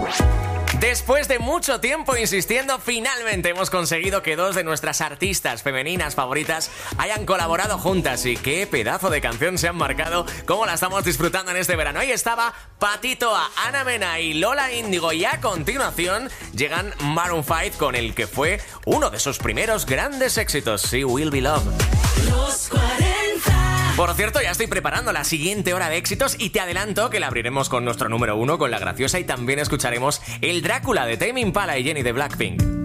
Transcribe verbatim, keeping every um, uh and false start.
Después de mucho tiempo insistiendo, finalmente hemos conseguido que dos de nuestras artistas femeninas favoritas hayan colaborado juntas. Y qué pedazo de canción se han marcado, cómo la estamos disfrutando en este verano. Ahí estaba Patito A, Ana Mena y Lola Índigo. Y a continuación llegan Maroon cinco con el que fue uno de sus primeros grandes éxitos, She Will Be Love. Los cuarenta. Por cierto, ya estoy preparando la siguiente hora de éxitos y te adelanto que la abriremos con nuestro número uno, con La Graciosa, y también escucharemos el Drácula de Tame Impala y Jenny de Blackpink.